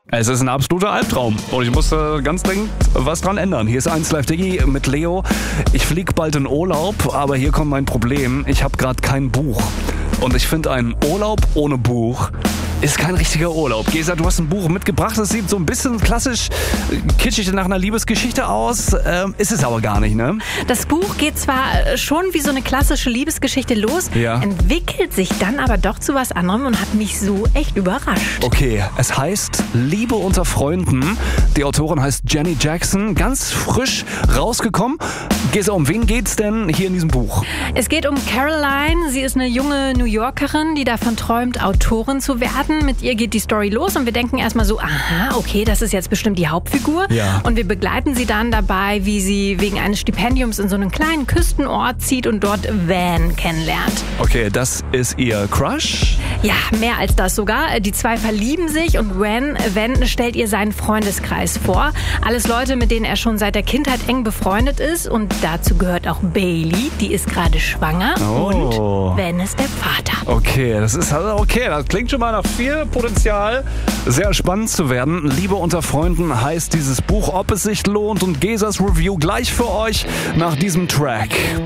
Es ist ein absoluter Albtraum und ich musste ganz dringend was dran ändern. Hier ist 1 Live Digi mit Leo. Ich fliege bald in Urlaub, aber hier kommt mein Problem. Ich habe gerade kein Buch. Und ich finde, ein Urlaub ohne Buch ist kein richtiger Urlaub. Gesa, du hast ein Buch mitgebracht, das sieht so ein bisschen klassisch kitschig nach einer Liebesgeschichte aus. Ist es aber gar nicht, ne? Das Buch geht zwar schon wie so eine klassische Liebesgeschichte los, entwickelt sich dann aber doch zu was anderem und hat mich so echt überrascht. Okay, es heißt Liebe unter Freunden. Die Autorin heißt Jenny Jackson, ganz frisch rausgekommen. Gesa, um wen geht's denn hier in diesem Buch? Es geht um Caroline. Sie ist eine junge New Yorkerin, die davon träumt, Autorin zu werden. Mit ihr geht die Story los und wir denken erstmal so, aha, okay, das ist jetzt bestimmt die Hauptfigur. Ja. Und wir begleiten sie dann dabei, wie sie wegen eines Stipendiums in so einen kleinen Küstenort zieht und dort Van kennenlernt. Okay, das ist ihr Crush? Ja, mehr als das sogar. Die zwei verlieben sich und Van stellt ihr seinen Freundeskreis vor. Alles Leute, mit denen er schon seit der Kindheit eng befreundet ist. Und dazu gehört auch Bailey, die ist gerade schwanger. Und Van ist der Vater. Okay, das klingt schon mal nach viel Potenzial, sehr spannend zu werden. Liebe unter Freunden heißt dieses Buch, ob es sich lohnt, und Gesas Review gleich für euch nach diesem Track.